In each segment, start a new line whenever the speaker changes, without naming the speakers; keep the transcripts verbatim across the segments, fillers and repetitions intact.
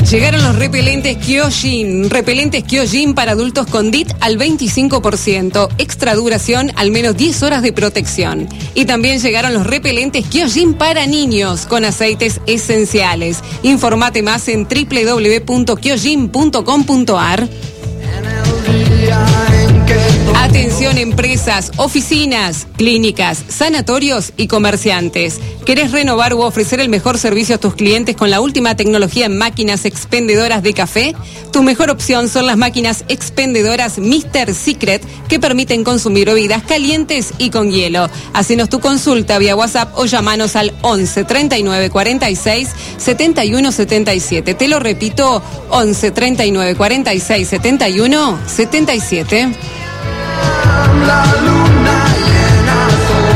Llegaron los repelentes Kyojin. Repelentes Kyojin para adultos con D I T al veinticinco por ciento. Extra duración, al menos diez horas de protección. Y también llegaron los repelentes Kyojin para niños con aceites esenciales. Informate más en doble u doble u doble u punto kyojin punto com punto a r. Atención empresas, oficinas, clínicas, sanatorios y comerciantes. ¿Querés renovar u ofrecer el mejor servicio a tus clientes con la última tecnología en máquinas expendedoras de café? Tu mejor opción son las máquinas expendedoras míster Secret, que permiten consumir bebidas calientes y con hielo. Hacenos tu consulta vía WhatsApp o llamanos al once treinta y nueve cuarenta y seis setenta y uno setenta y siete. Te lo repito, once treinta y nueve cuarenta y seis setenta y uno setenta y siete.
La luna llena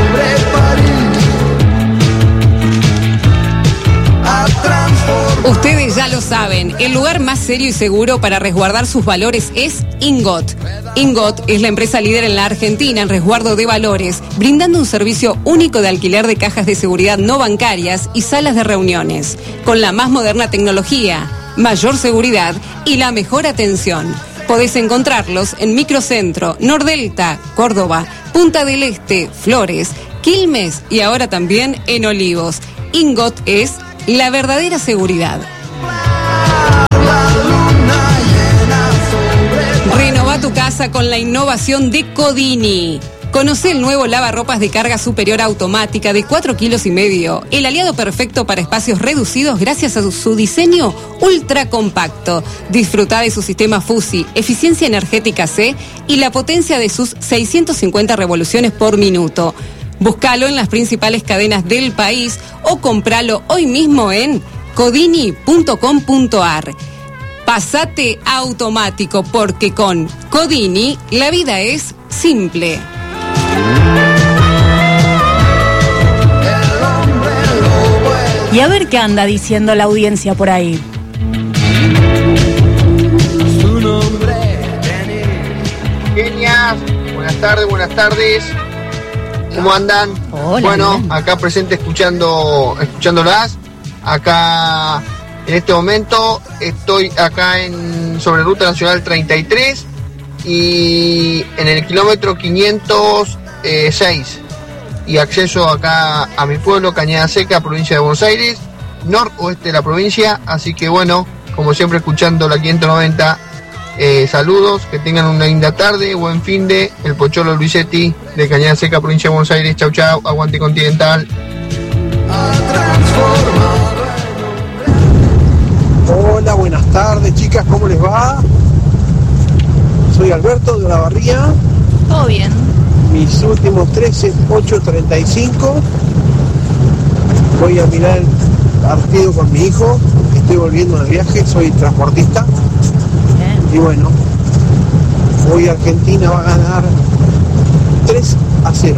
sobre París ha transformado.
Ustedes ya lo saben, el lugar más serio y seguro para resguardar sus valores es Ingot. Ingot es la empresa líder en la Argentina en resguardo de valores, brindando un servicio único de alquiler de cajas de seguridad no bancarias y salas de reuniones, con la más moderna tecnología, mayor seguridad y la mejor atención. Podés encontrarlos en Microcentro, Nordelta, Córdoba, Punta del Este, Flores, Quilmes y ahora también en Olivos. Ingot es la verdadera seguridad. Renova tu casa con la innovación de Codini. Conoce el nuevo lavarropas de carga superior automática de cuatro kilos y medio, el aliado perfecto para espacios reducidos gracias a su diseño ultra compacto. Disfruta de su sistema Fusi, eficiencia energética C y la potencia de sus seiscientas cincuenta revoluciones por minuto. Búscalo en las principales cadenas del país o compralo hoy mismo en codini punto com punto a r. Pasate a automático porque con Codini la vida es simple.
Y a ver qué anda diciendo la audiencia por ahí.
Genias, buenas tardes, buenas tardes. ¿Cómo andan?
Hola,
bueno,
bien.
acá presente escuchando, escuchándolas. Acá en este momento estoy acá en sobre Ruta Nacional treinta y tres y en el kilómetro quinientos seis y acceso acá a mi pueblo, Cañada Seca, provincia de Buenos Aires, noroeste de la provincia. Así que bueno, como siempre escuchando la quinientos noventa. Eh, saludos, que tengan una linda tarde, buen fin de el Pocholo Luisetti de Cañada Seca, provincia de Buenos Aires. Chau chau, aguante Continental.
Hola, buenas tardes chicas, ¿cómo les va? Soy Alberto de Olavarría.
Todo bien.
Mis últimos trece, ocho treinta y cinco. Voy a mirar el partido con mi hijo. Estoy volviendo de viaje, soy transportista. Y bueno, hoy Argentina va a ganar tres a cero.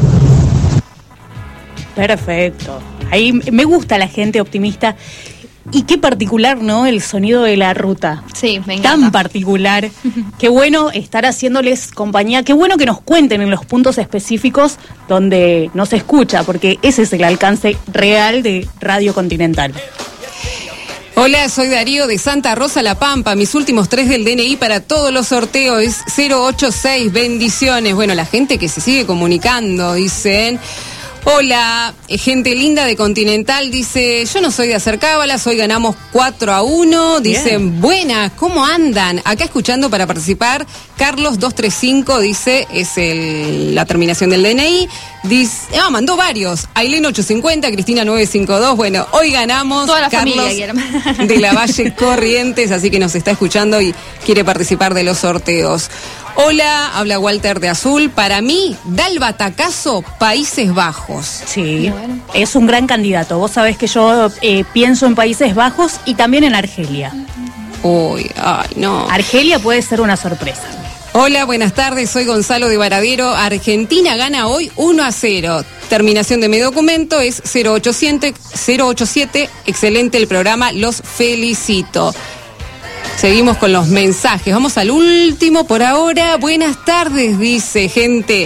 Perfecto. Ahí me gusta la gente optimista. Y qué particular, ¿no? El sonido de la ruta.
Sí, me encanta.
Tan particular. Qué bueno estar haciéndoles compañía. Qué bueno que nos cuenten en los puntos específicos donde nos escucha, porque ese es el alcance real de Radio Continental.
Hola, soy Darío de Santa Rosa La Pampa. Mis últimos tres del D N I para todos los sorteos es cero ocho seis. Bendiciones. Bueno, la gente que se sigue comunicando, dicen. Hola, gente linda de Continental, dice, yo no soy de hacer cábalas, hoy ganamos cuatro a uno, dicen, bien. Buenas, ¿cómo andan? Acá escuchando para participar, Carlos dos tres cinco, dice, es el, la terminación del D N I, dice, ah, mandó varios, Ailén ocho cincuenta, Cristina nueve cinco dos, bueno, hoy ganamos,
toda la
Carlos
familia
de la Valle Corrientes, así que nos está escuchando y quiere participar de los sorteos. Hola, habla Walter de Azul. Para mí, da el batacazo Países Bajos.
Sí, bueno. Es un gran candidato. Vos sabés que yo eh, pienso en Países Bajos y también en Argelia.
Uy, ay, no.
Argelia puede ser una sorpresa.
Hola, buenas tardes. Soy Gonzalo de Varadero. Argentina gana hoy uno a cero. Terminación de mi documento es cero ocho siete. Excelente el programa. Los felicito. Seguimos con los mensajes. Vamos al último por ahora. Buenas tardes, dice gente.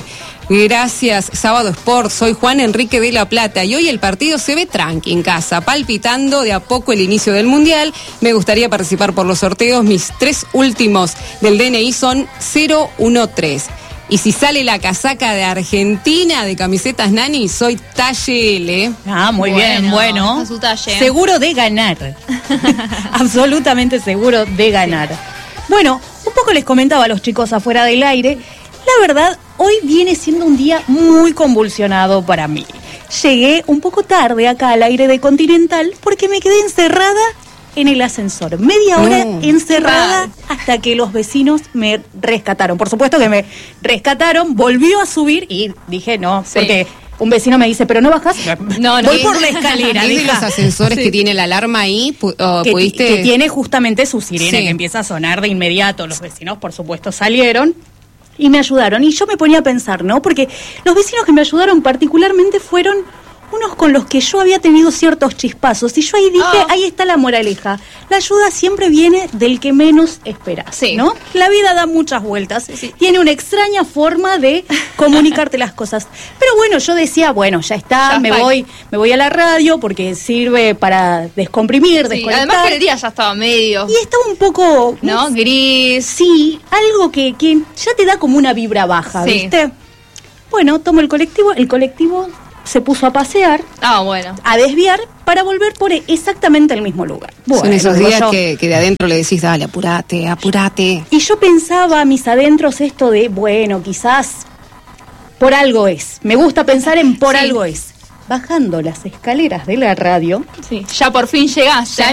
Gracias, Sábado Sport. Soy Juan Enrique de La Plata y hoy el partido se ve tranqui en casa, palpitando de a poco el inicio del Mundial. Me gustaría participar por los sorteos. Mis tres últimos del D N I son cero uno tres. Y si sale la casaca de Argentina de camisetas Nani, soy talle L.
Ah, muy
Bueno,
bien, bueno.
a su talle.
Seguro de ganar. Absolutamente seguro de ganar. Bueno, un poco les comentaba a los chicos afuera del aire. La verdad, hoy viene siendo un día muy convulsionado para mí. Llegué un poco tarde acá al aire de Continental porque me quedé encerrada en el ascensor. Media hora
No,
encerrada hasta que los vecinos me rescataron. Por supuesto que me rescataron, volvió a subir y dije no,
Sí.
porque un vecino me dice, ¿pero no bajás?
No, no.
Voy por la escalera.
¿Es de
deja.
los ascensores
Sí.
que tiene la alarma ahí? Pu- o
que,
¿Pudiste?
que tiene justamente su sirena
Sí.
que empieza a sonar de inmediato. Los vecinos, por supuesto, salieron y me ayudaron. Y yo me ponía a pensar, ¿no? Porque los vecinos que me ayudaron particularmente fueron unos con los que yo había tenido ciertos chispazos. Y yo ahí dije,
Ah.
ahí está la moraleja. La ayuda siempre viene del que menos esperas,
Sí.
¿no? La vida da muchas vueltas.
Sí.
Tiene una extraña forma de comunicarte las cosas. Pero bueno, yo decía, bueno, ya está,
Ya
me
está.
voy, me voy a la radio porque sirve para descomprimir,
Sí,
desconectar.
además que el día ya estaba medio,
Y estaba un poco...
¿no? Gris.
Sí, algo que, que ya te da como una vibra baja,
Sí.
¿viste? Bueno, tomo el colectivo, el colectivo se puso a pasear,
Ah, bueno.
a desviar, para volver por exactamente el mismo lugar. Bueno,
Son esos
digo
días
yo.
que, que de adentro le decís, dale, apurate, apurate.
Y yo pensaba a mis adentros esto de, bueno, quizás por algo es. Me gusta pensar en por
Sí.
algo es. Bajando las escaleras de la radio,
Sí. Ya por fin llegaste.
ya